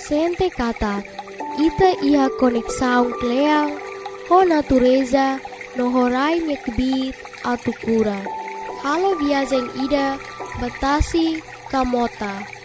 sente kata, ita ia konek saung kleang, ho natureza, no horai nyekbit atu kura. Halo viajeng ida, batasi kamota.